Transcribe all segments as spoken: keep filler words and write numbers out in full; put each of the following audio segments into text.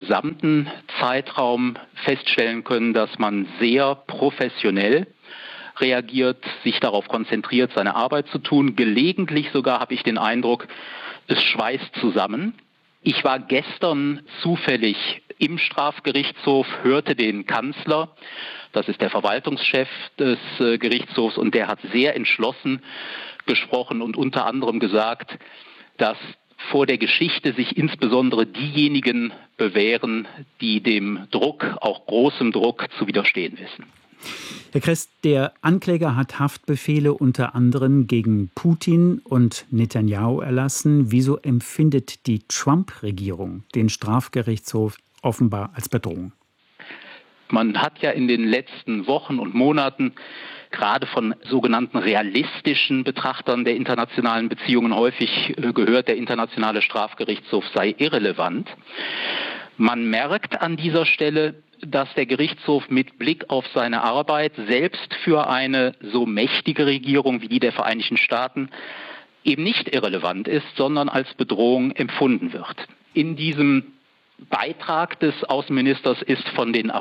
gesamten Zeitraum feststellen können, dass man sehr professionell reagiert, sich darauf konzentriert, seine Arbeit zu tun. Gelegentlich sogar habe ich den Eindruck, es schweißt zusammen. Ich war gestern zufällig im Strafgerichtshof, hörte den Kanzler, das ist der Verwaltungschef des äh, Gerichtshofs, und der hat sehr entschlossen gesprochen und unter anderem gesagt, dass vor der Geschichte sich insbesondere diejenigen bewähren, die dem Druck, auch großem Druck, zu widerstehen wissen. Herr Kress, der Ankläger hat Haftbefehle unter anderem gegen Putin und Netanyahu erlassen. Wieso empfindet die Trump-Regierung den Strafgerichtshof offenbar als Bedrohung? Man hat ja in den letzten Wochen und Monaten gerade von sogenannten realistischen Betrachtern der internationalen Beziehungen häufig gehört, der internationale Strafgerichtshof sei irrelevant. Man merkt an dieser Stelle, dass der Gerichtshof mit Blick auf seine Arbeit selbst für eine so mächtige Regierung wie die der Vereinigten Staaten eben nicht irrelevant ist, sondern als Bedrohung empfunden wird. In diesem Beitrag des Außenministers ist von den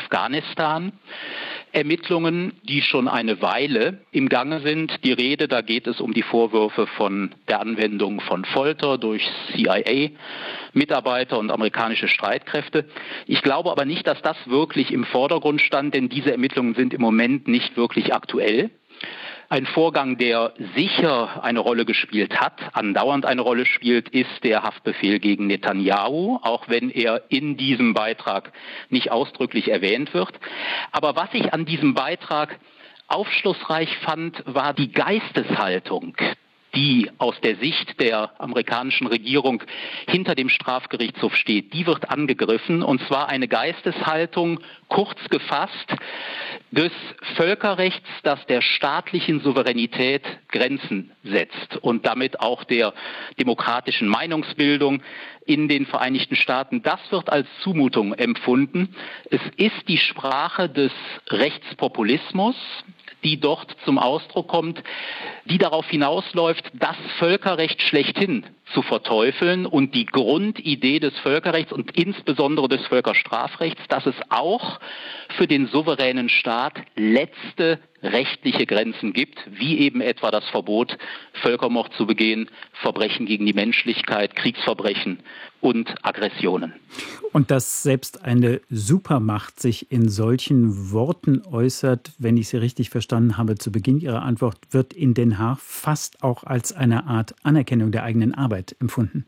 Afghanistan-Ermittlungen, die schon eine Weile im Gange sind, die Rede. Da geht es um die Vorwürfe von der Anwendung von Folter durch C I A-Mitarbeiter und amerikanische Streitkräfte. Ich glaube aber nicht, dass das wirklich im Vordergrund stand, denn diese Ermittlungen sind im Moment nicht wirklich aktuell. Ein Vorgang, der sicher eine Rolle gespielt hat, andauernd eine Rolle spielt, ist der Haftbefehl gegen Netanyahu, auch wenn er in diesem Beitrag nicht ausdrücklich erwähnt wird. Aber was ich an diesem Beitrag aufschlussreich fand, war die Geisteshaltung, die aus der Sicht der amerikanischen Regierung hinter dem Strafgerichtshof steht. Die wird angegriffen, und zwar eine Geisteshaltung, kurz gefasst, des Völkerrechts, das der staatlichen Souveränität Grenzen setzt und damit auch der demokratischen Meinungsbildung in den Vereinigten Staaten. Das wird als Zumutung empfunden. Es ist die Sprache des Rechtspopulismus, die dort zum Ausdruck kommt, die darauf hinausläuft, das Völkerrecht schlechthin zu verteufeln und die Grundidee des Völkerrechts und insbesondere des Völkerstrafrechts, dass es auch für den souveränen Staat letzte rechtliche Grenzen gibt, wie eben etwa das Verbot, Völkermord zu begehen, Verbrechen gegen die Menschlichkeit, Kriegsverbrechen und Aggressionen. Und dass selbst eine Supermacht sich in solchen Worten äußert, wenn ich Sie richtig verstanden habe, zu Beginn Ihrer Antwort, wird in Den Haag fast auch als eine Art Anerkennung der eigenen Arbeit empfunden.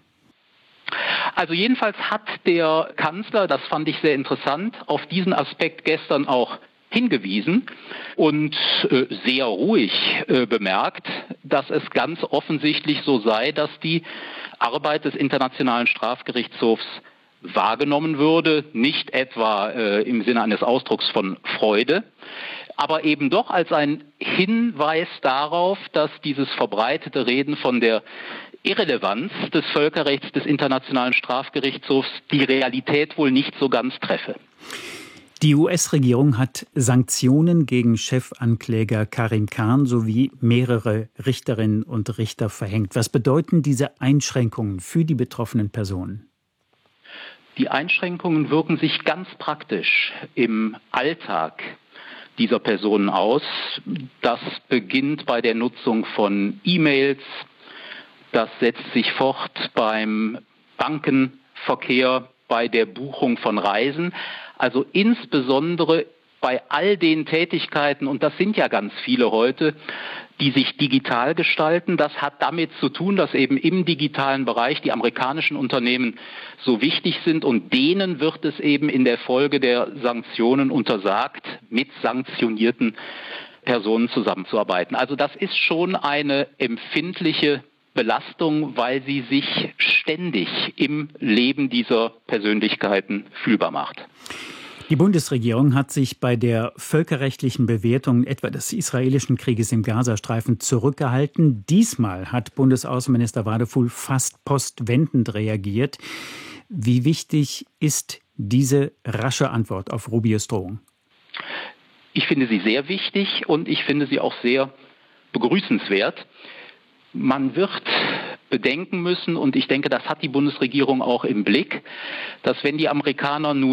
Also jedenfalls hat der Kanzler, das fand ich sehr interessant, auf diesen Aspekt gestern auch hingewiesen und äh, sehr ruhig äh, bemerkt, dass es ganz offensichtlich so sei, dass die Arbeit des Internationalen Strafgerichtshofs wahrgenommen würde, nicht etwa äh, im Sinne eines Ausdrucks von Freude, aber eben doch als ein Hinweis darauf, dass dieses verbreitete Reden von der Irrelevanz des Völkerrechts des Internationalen Strafgerichtshofs die Realität wohl nicht so ganz treffe. Die U S-Regierung hat Sanktionen gegen Chefankläger Karim Khan sowie mehrere Richterinnen und Richter verhängt. Was bedeuten diese Einschränkungen für die betroffenen Personen? Die Einschränkungen wirken sich ganz praktisch im Alltag dieser Personen aus. Das beginnt bei der Nutzung von E-Mails, das setzt sich fort beim Bankenverkehr, bei der Buchung von Reisen. Also insbesondere bei all den Tätigkeiten, und das sind ja ganz viele heute, die sich digital gestalten. Das hat damit zu tun, dass eben im digitalen Bereich die amerikanischen Unternehmen so wichtig sind, und denen wird es eben in der Folge der Sanktionen untersagt, mit sanktionierten Personen zusammenzuarbeiten. Also das ist schon eine empfindliche Belastung, weil sie sich ständig im Leben dieser Persönlichkeiten fühlbar macht. Die Bundesregierung hat sich bei der völkerrechtlichen Bewertung etwa des israelischen Krieges im Gazastreifen zurückgehalten. Diesmal hat Bundesaußenminister Wadefuhl fast postwendend reagiert. Wie wichtig ist diese rasche Antwort auf Rubios Drohung? Ich finde sie sehr wichtig und ich finde sie auch sehr begrüßenswert. Man wird bedenken müssen, und ich denke, das hat die Bundesregierung auch im Blick, dass wenn die Amerikaner nun